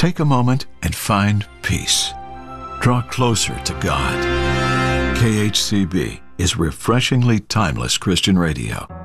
Take a moment and find peace. Draw closer to God. KHCB is refreshingly timeless Christian radio.